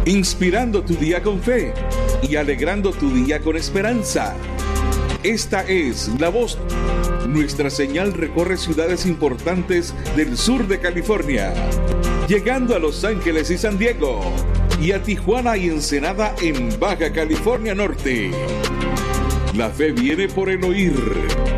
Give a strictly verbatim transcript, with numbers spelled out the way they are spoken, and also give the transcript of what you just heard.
inspirando tu día con fe y alegrando tu día con esperanza. Esta es La Voz. Nuestra señal recorre ciudades importantes del sur de California, llegando a Los Ángeles y San Diego, y a Tijuana y Ensenada en Baja California Norte. La fe viene por el oír.